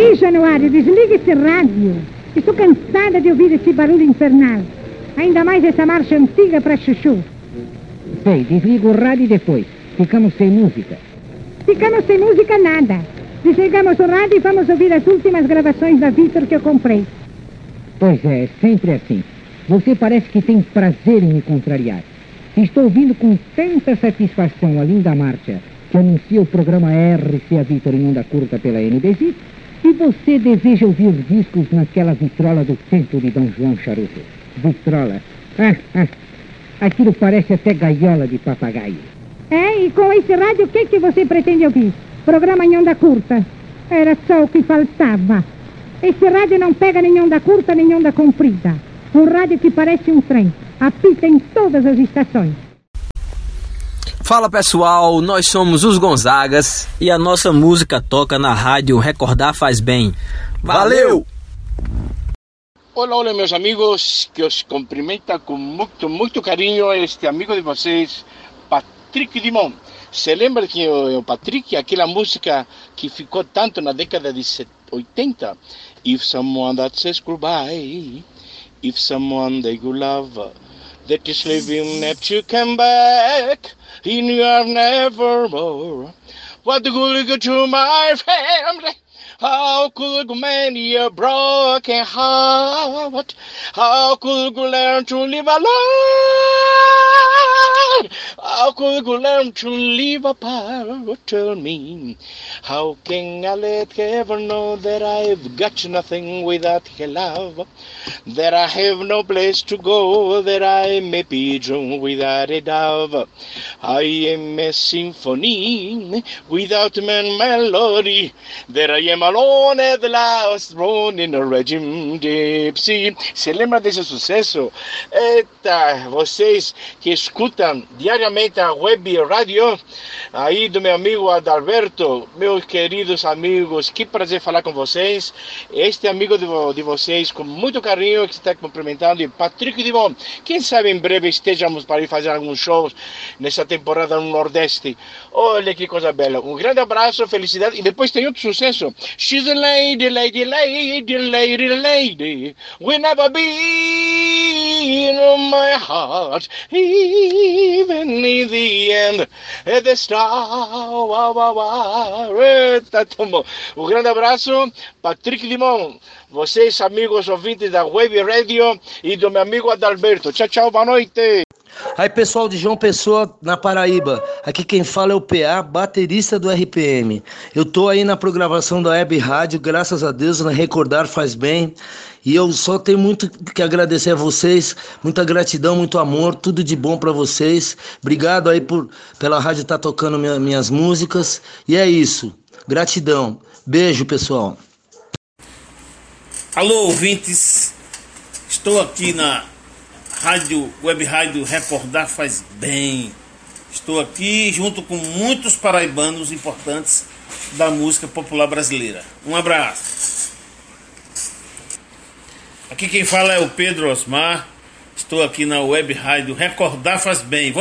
Ih, Januário, desliga esse rádio. Estou cansada de ouvir esse barulho infernal. Ainda mais essa marcha antiga para chuchu. Sei, desliga o rádio e depois. Ficamos sem música. Ficamos sem música nada. Desligamos o rádio e vamos ouvir as últimas gravações da Victor que eu comprei. Pois é, sempre assim. Você parece que tem prazer em me contrariar. Estou ouvindo com tanta satisfação a linda marcha que anuncia o programa RCA Victor em onda curta pela NBZ, e você deseja ouvir discos naquela vitrola do tempo de Dom João Charuto. Vitrola. Aquilo parece até gaiola de papagaio. É, e com esse rádio o que você pretende ouvir? Programa em onda curta. Era só o que faltava. Esse rádio não pega nem onda curta nem onda comprida. Um rádio que parece um trem. Apita em todas as estações. Fala pessoal, nós somos os Gonzagas e a nossa música toca na rádio Recordar Faz Bem. Valeu! Olá meus amigos, que os cumprimenta com muito carinho este amigo de vocês, Patrick Dimon. Se lembra que o Patrick, aquela música que ficou tanto na década de 80? If someone that says goodbye, if someone that you love, that is living never come back, in your nevermore. What good go to my family? How could you mend your broken heart? How could you learn to live alone? How could you learn to live apart? Tell me, how can I let ever know that I've got nothing without her love? That I have no place to go, that I may be drawn without a dove. I am a symphony without a melody, that I am alone at the last, thrown in a regime gypsy. Se lembra desse sucesso? Eita, vocês que escutam diariamente a web rádio aí do meu amigo Adalberto, meus queridos amigos, que prazer falar com vocês. Este amigo de vocês, com muito carinho, que está cumprimentando, e Patrick Dimon. Quem sabe em breve estejamos para ir fazer alguns shows nessa temporada no Nordeste. Olha que coisa bela. Um grande abraço, felicidade. E depois tem outro sucesso. She's a lady, lady, lady, lady, lady, will never be in my heart, even in the end, at the star. Eita, tomou. Um grande abraço, Patrick Dimon. Vocês, amigos ouvintes da Web Radio, e do meu amigo Adalberto. Tchau, tchau, boa noite. Aí pessoal de João Pessoa, na Paraíba, aqui quem fala é o PA, baterista do RPM. Eu tô aí na programação da Web Rádio, graças a Deus, na Recordar Faz Bem. E eu só tenho muito que agradecer a vocês, muita gratidão, muito amor, tudo de bom pra vocês. Obrigado aí pela rádio estar tocando minhas músicas. E é isso, gratidão. Beijo, pessoal. Alô, ouvintes, estou aqui na Web Rádio Recordar Faz Bem. Estou aqui junto com muitos paraibanos importantes da música popular brasileira. Um abraço. Aqui quem fala é o Pedro Osmar. Estou aqui na Web Rádio Recordar Faz Bem.